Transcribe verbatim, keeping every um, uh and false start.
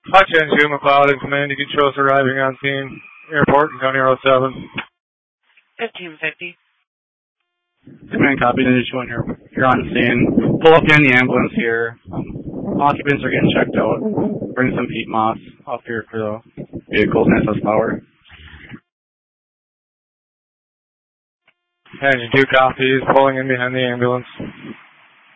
Hot ten two, McLeod in command. You can show us arriving on scene. Airport and County Road seven. fifteen fifty. Command copy, Ninja two one here. You're on scene. Pull up in the ambulance here. Um, occupants are getting checked out. Bring some peat moss off here for the vehicles and S S power. Engine two copies, pulling in behind the ambulance.